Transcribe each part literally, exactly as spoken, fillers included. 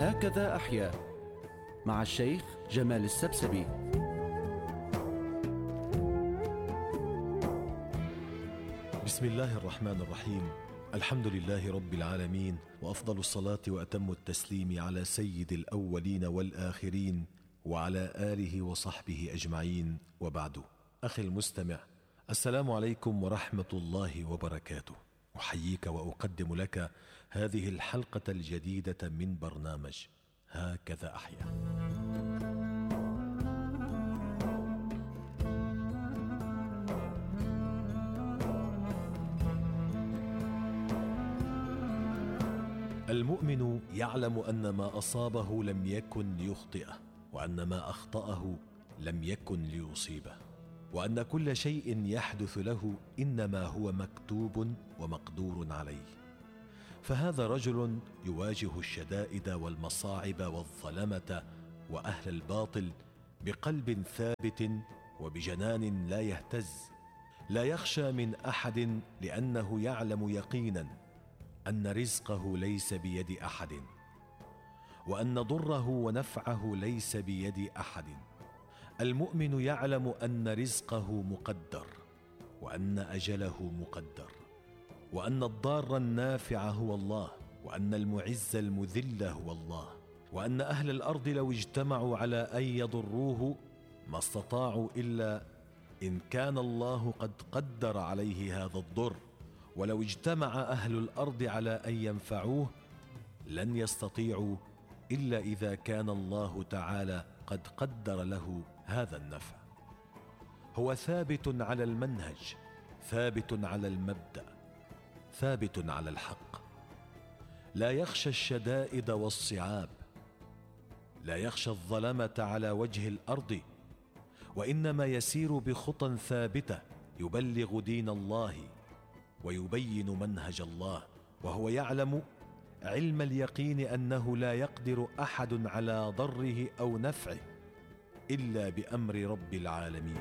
هكذا أحيا مع الشيخ جمال السبسبي. بسم الله الرحمن الرحيم. الحمد لله رب العالمين، وأفضل الصلاة وأتم التسليم على سيد الأولين والآخرين وعلى آله وصحبه أجمعين، وبعد. أخي المستمع، السلام عليكم ورحمة الله وبركاته. أحييك وأقدم لك هذه الحلقة الجديدة من برنامج هكذا أحيا. المؤمن يعلم أن ما أصابه لم يكن ليخطئه، وأن ما أخطأه لم يكن ليصيبه، وأن كل شيء يحدث له إنما هو مكتوب ومقدور عليه. فهذا رجل يواجه الشدائد والمصاعب والظلمة وأهل الباطل بقلب ثابت وبجنان لا يهتز، لا يخشى من أحد، لأنه يعلم يقينا أن رزقه ليس بيد أحد، وأن ضره ونفعه ليس بيد أحد. المؤمن يعلم أن رزقه مقدر، وأن أجله مقدر، وأن الضار النافع هو الله، وأن المعز المذل هو الله، وأن أهل الأرض لو اجتمعوا على أن يضروه ما استطاعوا إلا إن كان الله قد قدر عليه هذا الضر، ولو اجتمع أهل الأرض على أن ينفعوه لن يستطيعوا إلا إذا كان الله تعالى قد قدر له هذا النفع. هو ثابت على المنهج، ثابت على المبدأ، ثابت على الحق، لا يخشى الشدائد والصعاب، لا يخشى الظلمة على وجه الأرض، وإنما يسير بخطى ثابتة يبلغ دين الله ويبين منهج الله، وهو يعلم علم اليقين أنه لا يقدر أحد على ضره أو نفعه إلا بأمر رب العالمين.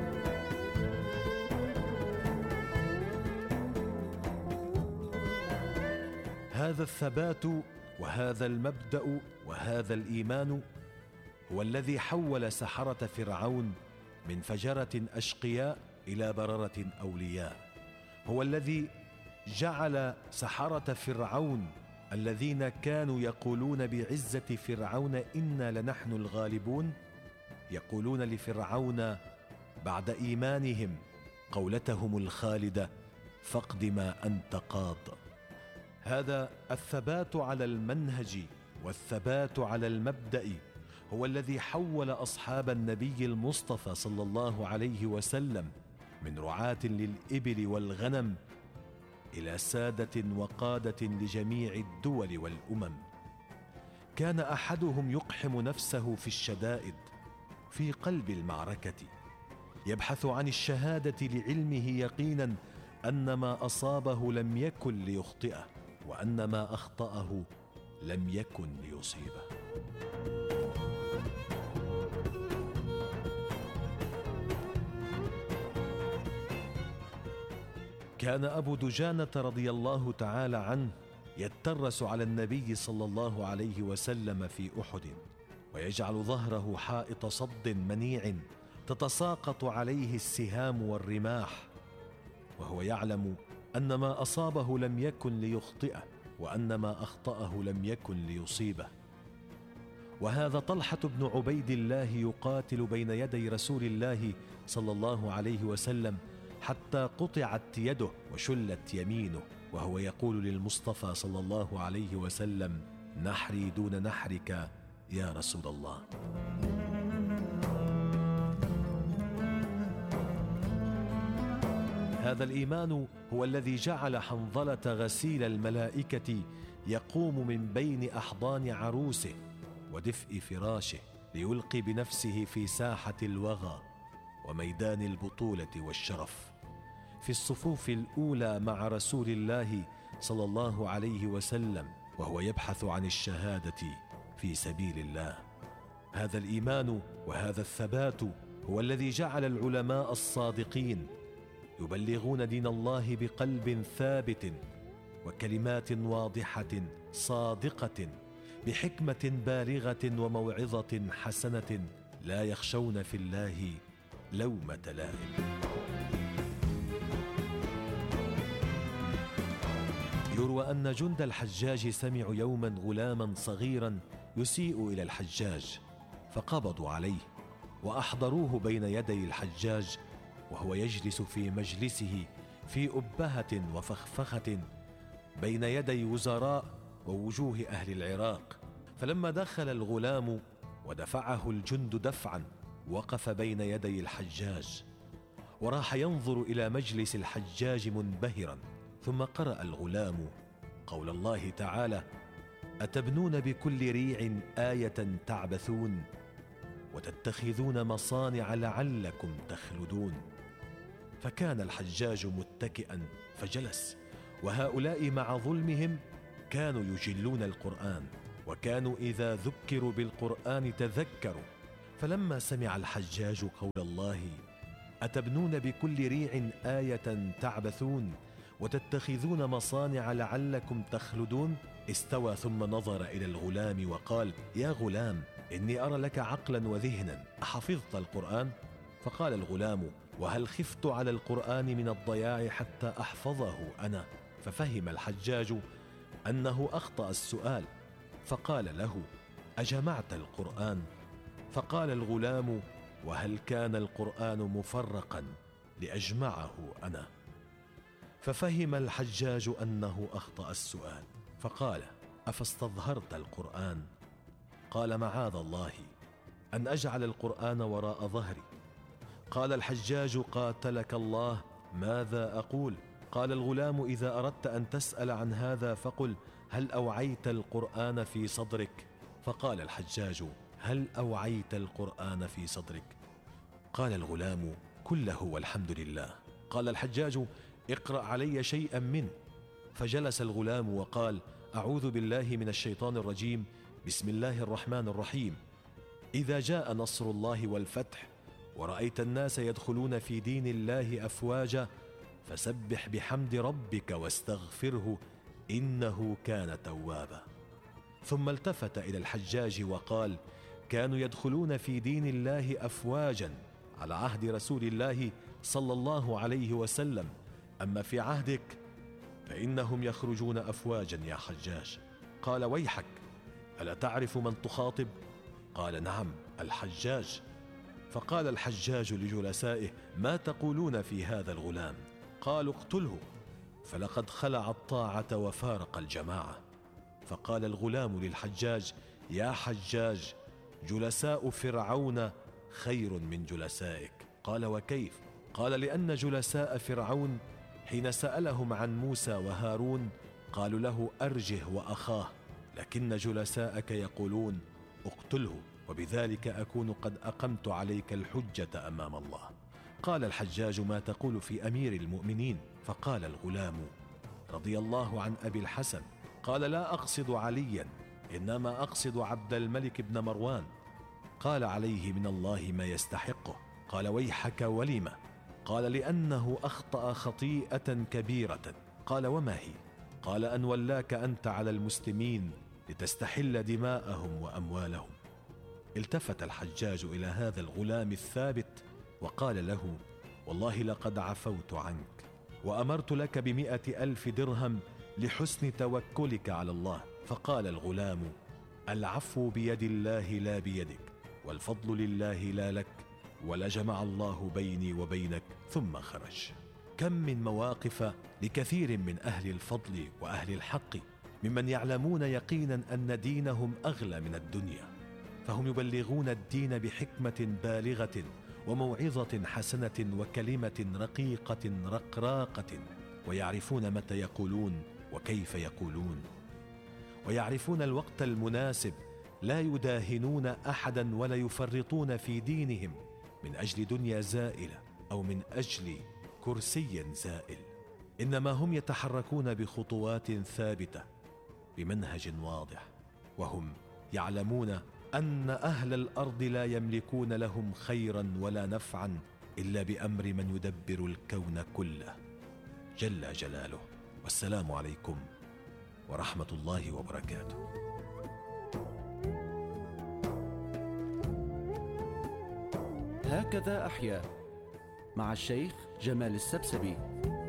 هذا الثبات وهذا المبدأ وهذا الإيمان هو الذي حول سحرة فرعون من فجرة أشقياء إلى بررة أولياء، هو الذي جعل سحرة فرعون الذين كانوا يقولون بعزة فرعون إنا لنحن الغالبون، يقولون لفرعون بعد إيمانهم قولتهم الخالدة: فاقد ما أنت قاض. هذا الثبات على المنهج والثبات على المبدأ هو الذي حول أصحاب النبي المصطفى صلى الله عليه وسلم من رعاة للإبل والغنم إلى سادة وقادة لجميع الدول والأمم. كان أحدهم يقحم نفسه في الشدائد في قلب المعركة، يبحث عن الشهادة لعلمه يقينا أن ما أصابه لم يكن ليخطئه، وأن ما أخطأه لم يكن ليصيبه. كان أبو دجانة رضي الله تعالى عنه يترس على النبي صلى الله عليه وسلم في أحد، ويجعل ظهره حائط صد منيع تتساقط عليه السهام والرماح، وهو يعلم أن ما أصابه لم يكن ليخطئه، وأن ما أخطأه لم يكن ليصيبه. وهذا طلحة بن عبيد الله يقاتل بين يدي رسول الله صلى الله عليه وسلم حتى قطعت يده وشلت يمينه، وهو يقول للمصطفى صلى الله عليه وسلم: نحري دون نحرك يا رسول الله. هذا الإيمان هو الذي جعل حنظلة غسيل الملائكة يقوم من بين أحضان عروسه ودفء فراشه ليلقي بنفسه في ساحة الوغى وميدان البطولة والشرف، في الصفوف الأولى مع رسول الله صلى الله عليه وسلم، وهو يبحث عن الشهادة في سبيل الله. هذا الإيمان وهذا الثبات هو الذي جعل العلماء الصادقين يبلغون دين الله بقلب ثابت وكلمات واضحة صادقة بحكمة بالغة وموعظة حسنة لا يخشون في الله لومة لائم. يروى أن جند الحجاج سمعوا يوما غلاما صغيرا يسيء إلى الحجاج، فقبضوا عليه وأحضروه بين يدي الحجاج وهو يجلس في مجلسه في أبهة وفخفخة بين يدي وزراء ووجوه أهل العراق. فلما دخل الغلام ودفعه الجند دفعا وقف بين يدي الحجاج وراح ينظر إلى مجلس الحجاج منبهرا. ثم قرأ الغلام قول الله تعالى: أتبنون بكل ريع آية تعبثون وتتخذون مصانع لعلكم تخلدون. فكان الحجاج متكئا فجلس، وهؤلاء مع ظلمهم كانوا يجلون القرآن، وكانوا إذا ذكروا بالقرآن تذكروا. فلما سمع الحجاج قول الله: أتبنون بكل ريع آية تعبثون وتتخذون مصانع لعلكم تخلدون، استوى ثم نظر إلى الغلام وقال: يا غلام، إني أرى لك عقلا وذهنا، أحفظت القرآن؟ فقال الغلام: وهل خفت على القرآن من الضياع حتى أحفظه أنا؟ ففهم الحجاج أنه أخطأ السؤال، فقال له: أجمعت القرآن؟ فقال الغلام: وهل كان القرآن مفرقا لأجمعه أنا؟ ففهم الحجاج أنه أخطأ السؤال، فقال: أفاستظهرت القرآن؟ قال: معاذ الله أن أجعل القرآن وراء ظهري. قال الحجاج: قاتلك الله، ماذا أقول؟ قال الغلام: إذا أردت أن تسأل عن هذا فقل: هل أوعيت القرآن في صدرك؟ فقال الحجاج: هل أوعيت القرآن في صدرك؟ قال الغلام: كله والحمد لله. قال الحجاج: اقرأ علي شيئا منه. فجلس الغلام وقال: أعوذ بالله من الشيطان الرجيم، بسم الله الرحمن الرحيم. إذا جاء نصر الله والفتح ورأيت الناس يدخلون في دين الله أفواجا فسبح بحمد ربك واستغفره إنه كان توابا. ثم التفت إلى الحجاج وقال: كانوا يدخلون في دين الله أفواجا على عهد رسول الله صلى الله عليه وسلم، أما في عهدك فإنهم يخرجون أفواجا يا حجاج. قال: ويحك، ألا تعرف من تخاطب؟ قال: نعم، الحجاج. فقال الحجاج لجلسائه: ما تقولون في هذا الغلام؟ قالوا: اقتله، فلقد خلع الطاعة وفارق الجماعة. فقال الغلام للحجاج: يا حجاج، جلساء فرعون خير من جلسائك. قال: وكيف؟ قال: لأن جلساء فرعون حين سألهم عن موسى وهارون قالوا له: أرجه وأخاه، لكن جلساءك يقولون: اقتله، وبذلك أكون قد أقمت عليك الحجة أمام الله. قال الحجاج: ما تقول في أمير المؤمنين؟ فقال الغلام رضي الله عن أبي الحسن: قال: لا أقصد عليا، إنما أقصد عبد الملك بن مروان. قال: عليه من الله ما يستحقه. قال: ويحك، ولم؟ قال: لأنه أخطأ خطيئة كبيرة. قال: وما هي؟ قال: أن ولاك أنت على المسلمين لتستحل دماءهم وأموالهم. التفت الحجاج إلى هذا الغلام الثابت وقال له: والله لقد عفوت عنك، وأمرت لك بمئة ألف درهم لحسن توكلك على الله. فقال الغلام: العفو بيد الله لا بيدك، والفضل لله لا لك، ولجمع الله بيني وبينك. ثم خرج. كم من مواقف لكثير من أهل الفضل وأهل الحق ممن يعلمون يقينا أن دينهم أغلى من الدنيا، فهم يبلغون الدين بحكمة بالغة وموعظة حسنة وكلمة رقيقة رقراقة، ويعرفون متى يقولون وكيف يقولون، ويعرفون الوقت المناسب، لا يداهنون أحدا ولا يفرطون في دينهم من أجل دنيا زائلة أو من أجل كرسي زائل، إنما هم يتحركون بخطوات ثابتة بمنهج واضح، وهم يعلمون أن أهل الأرض لا يملكون لهم خيرا ولا نفعا إلا بأمر من يدبر الكون كله جل جلاله. والسلام عليكم ورحمة الله وبركاته. هكذا أحيا مع الشيخ جمال السبسبي.